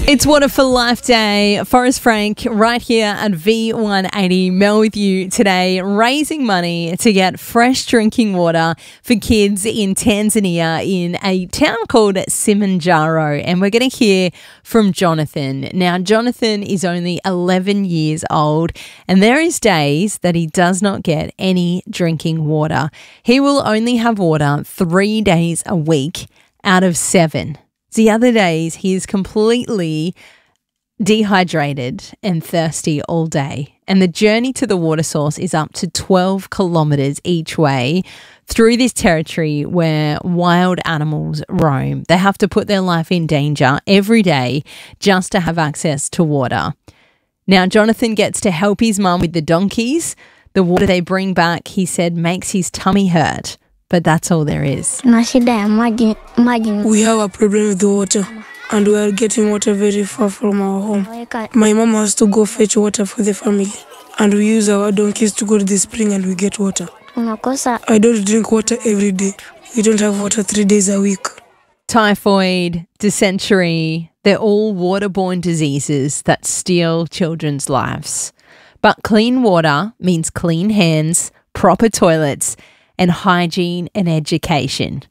It's Water for Life Day. Forrest Frank right here at V180. Mel with you today, raising money to get fresh drinking water for kids in Tanzania in a town called Simanjaro. And we're going to hear from Jonathan. Now, Jonathan is only 11 years old and there is days that he does not get any drinking water. He will only have water 3 days a week out of 7. The other days, he is completely dehydrated and thirsty all day. And the journey to the water source is up to 12 kilometres each way through this territory where wild animals roam. They have to put their life in danger every day just to have access to water. Now, Jonathan gets to help his mum with the donkeys. The water they bring back, he said, makes his tummy hurt. But that's all there is. We have a problem with the water and we are getting water very far from our home. My mom has to go fetch water for the family and we use our donkeys to go to the spring and we get water. I don't drink water every day. We don't have water 3 days a week. Typhoid, dysentery, they're all waterborne diseases that steal children's lives. But clean water means clean hands, proper toilets, and hygiene and education.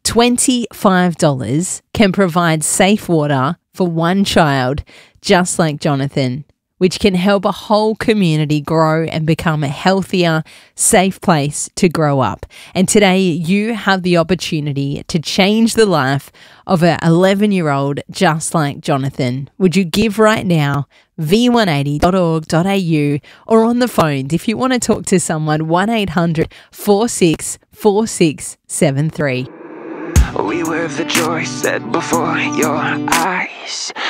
$25 can provide safe water for one child, just like Jonathan, which can help a whole community grow and become a healthier, safe place to grow up. And today you have the opportunity to change the life of an 11-year-old just like Jonathan. Would you give right now? v180.org.au or on the phone if you want to talk to someone, 1-800-464673. We were the joy set before your eyes.